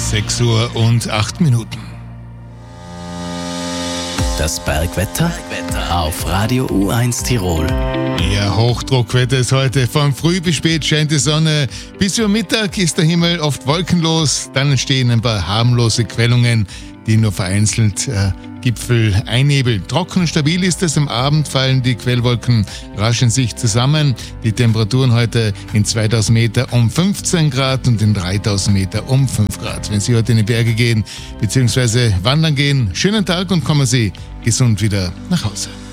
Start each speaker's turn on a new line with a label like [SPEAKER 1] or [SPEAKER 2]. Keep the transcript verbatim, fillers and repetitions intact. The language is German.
[SPEAKER 1] sechs Uhr und acht Minuten.
[SPEAKER 2] Das Bergwetter auf Radio U eins Tirol.
[SPEAKER 1] Ja, Hochdruckwetter ist heute. Von früh bis spät scheint die Sonne. Bis über Mittag ist der Himmel oft wolkenlos. Dann entstehen ein paar harmlose Quellungen, die nur vereinzelt äh, Gipfel einnebeln. Trocken und stabil ist es. Am Abend fallen die Quellwolken rasch in sich zusammen. Die Temperaturen heute in zweitausend Meter um fünfzehn Grad und in dreitausend Meter um fünf Grad. Wenn Sie heute in die Berge gehen bzw. wandern gehen, schönen Tag und kommen Sie gesund wieder nach Hause.